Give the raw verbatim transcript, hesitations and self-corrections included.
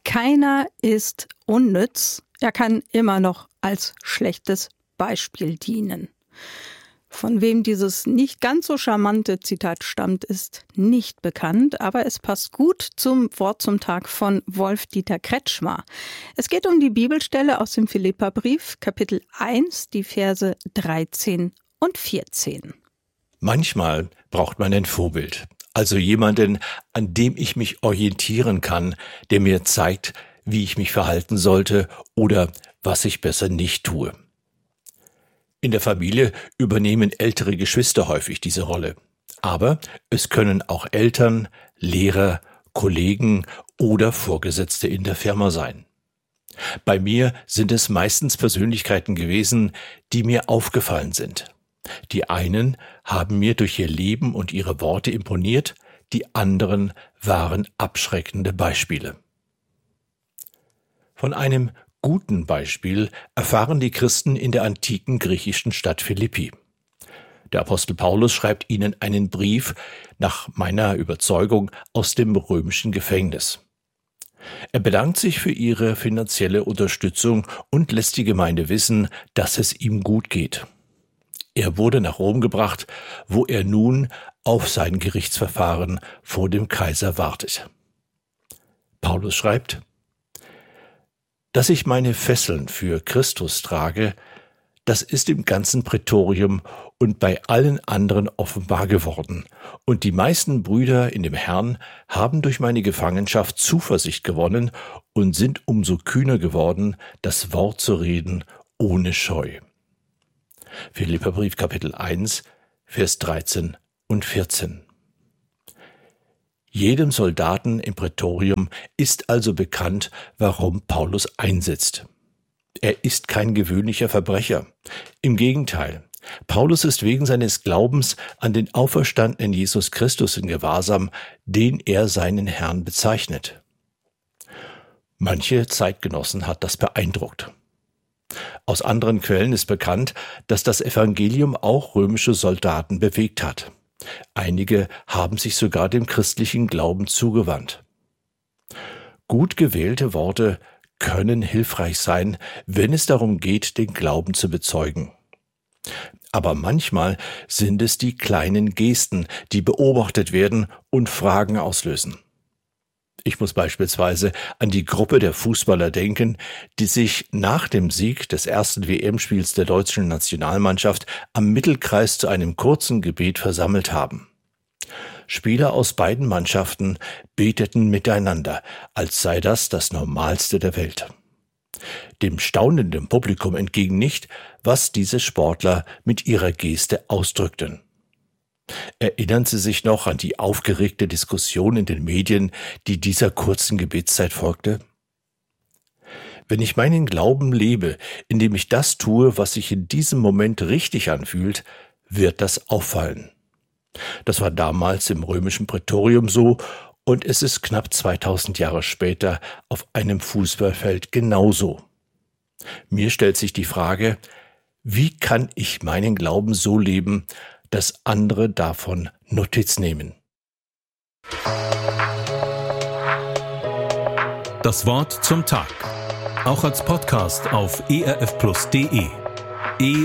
Keiner ist unnütz, er kann immer noch als schlechtes Beispiel dienen. Von wem dieses nicht ganz so charmante Zitat stammt, ist nicht bekannt, aber es passt gut zum Wort zum Tag von Wolf-Dieter Kretschmer. Es geht um die Bibelstelle aus dem Philipperbrief, Kapitel eins, die Verse dreizehn und vierzehn. Manchmal braucht man ein Vorbild, also jemanden, an dem ich mich orientieren kann, der mir zeigt, wie ich mich verhalten sollte oder was ich besser nicht tue. In der Familie übernehmen ältere Geschwister häufig diese Rolle. Aber es können auch Eltern, Lehrer, Kollegen oder Vorgesetzte in der Firma sein. Bei mir sind es meistens Persönlichkeiten gewesen, die mir aufgefallen sind. Die einen haben mir durch ihr Leben und ihre Worte imponiert, die anderen waren abschreckende Beispiele. Von einem guten Beispiel erfahren die Christen in der antiken griechischen Stadt Philippi. Der Apostel Paulus schreibt ihnen einen Brief, nach meiner Überzeugung aus dem römischen Gefängnis. Er bedankt sich für ihre finanzielle Unterstützung und lässt die Gemeinde wissen, dass es ihm gut geht. Er wurde nach Rom gebracht, wo er nun auf sein Gerichtsverfahren vor dem Kaiser wartet. Paulus schreibt: Dass ich meine Fesseln für Christus trage, das ist im ganzen Prätorium und bei allen anderen offenbar geworden. Und die meisten Brüder in dem Herrn haben durch meine Gefangenschaft Zuversicht gewonnen und sind umso kühner geworden, das Wort zu reden ohne Scheu. Philipperbrief Kapitel eins, Vers dreizehn und vierzehn. Jedem Soldaten im Prätorium ist also bekannt, warum Paulus einsetzt. Er ist kein gewöhnlicher Verbrecher. Im Gegenteil, Paulus ist wegen seines Glaubens an den auferstandenen Jesus Christus in Gewahrsam, den er seinen Herrn bezeichnet. Manche Zeitgenossen hat das beeindruckt. Aus anderen Quellen ist bekannt, dass das Evangelium auch römische Soldaten bewegt hat. Einige haben sich sogar dem christlichen Glauben zugewandt. Gut gewählte Worte können hilfreich sein, wenn es darum geht, den Glauben zu bezeugen. Aber manchmal sind es die kleinen Gesten, die beobachtet werden und Fragen auslösen. Ich muss beispielsweise an die Gruppe der Fußballer denken, die sich nach dem Sieg des ersten W M-Spiels der deutschen Nationalmannschaft am Mittelkreis zu einem kurzen Gebet versammelt haben. Spieler aus beiden Mannschaften beteten miteinander, als sei das das Normalste der Welt. Dem staunenden Publikum entging nicht, was diese Sportler mit ihrer Geste ausdrückten. Erinnern Sie sich noch an die aufgeregte Diskussion in den Medien, die dieser kurzen Gebetszeit folgte? Wenn ich meinen Glauben lebe, indem ich das tue, was sich in diesem Moment richtig anfühlt, wird das auffallen. Das war damals im römischen Prätorium so und es ist knapp zweitausend Jahre später auf einem Fußballfeld genauso. Mir stellt sich die Frage, wie kann ich meinen Glauben so leben, dass andere davon Notiz nehmen? Das Wort zum Tag. Auch als Podcast auf e r f plus punkt d e. e